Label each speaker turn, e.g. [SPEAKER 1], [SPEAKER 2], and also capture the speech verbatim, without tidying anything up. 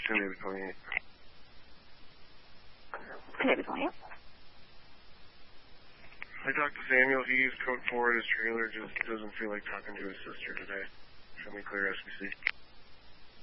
[SPEAKER 1] David twenty-eight.
[SPEAKER 2] David twenty-eight.
[SPEAKER 1] I talked to Samuel. He used code four at his trailer. Just doesn't feel like talking to his sister today. Show me clear S B C.